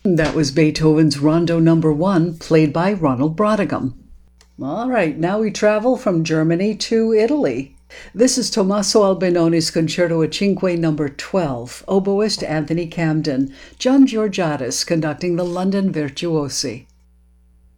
That was Beethoven's Rondo Number 1, played by Ronald Brautigam. All right, now we travel from Germany to Italy. This is Tommaso Albinoni's Concerto a Cinque Number 12, oboist Anthony Camden, John Georgiadis conducting the London Virtuosi.